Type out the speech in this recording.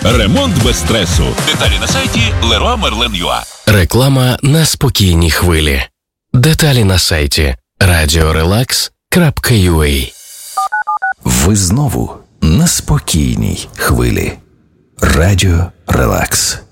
Ремонт без стресу. Деталі на сайті Leroy Merlin.ua. Реклама на спокійній хвилі. Деталі на сайті radiorelax.ua. Ви знову на спокійній хвилі. Радіо Релакс.